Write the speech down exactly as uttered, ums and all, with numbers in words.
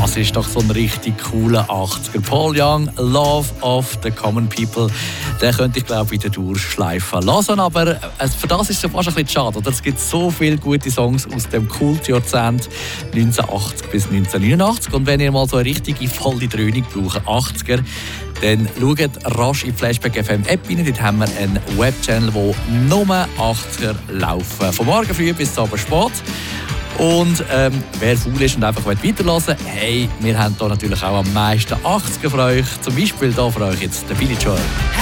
Das ist doch so ein richtig cooler achtziger. Paul Young, Love of the Common People. Den könnte ich, glaube ich, wieder durchschleifen lassen. Aber für das ist es fast ein bisschen schade. Oder? Es gibt so viele gute Songs aus dem Kultjahrzehnt neunzehnhundertachtzig bis neunzehnhundertneunundachtzig. Und wenn ihr mal so eine richtige volle Dröhnung braucht, achtziger, dann schaut rasch in die Flashback F M App rein. Dort haben wir einen Webchannel, wo nur achtziger laufen. Von morgen früh bis zum Abend spät. Und ähm, wer faul ist und einfach weiterhören will, hey, wir haben hier natürlich auch am meisten achtziger für euch. Zum Beispiel hier für euch jetzt der Billy Joel.